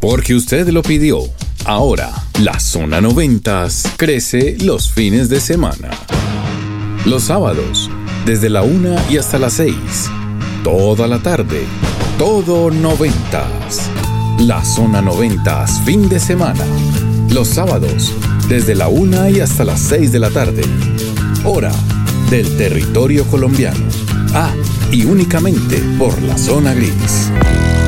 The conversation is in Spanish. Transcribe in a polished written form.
Porque usted lo pidió. Ahora, la Zona 90 crece los fines de semana. Los sábados, desde la 1 y hasta las 6. Toda la tarde, todo 90. La Zona 90 fin de semana. Los sábados, desde la 1 y hasta las 6 de la tarde. Hora del territorio colombiano. Y únicamente por la Zona Gris.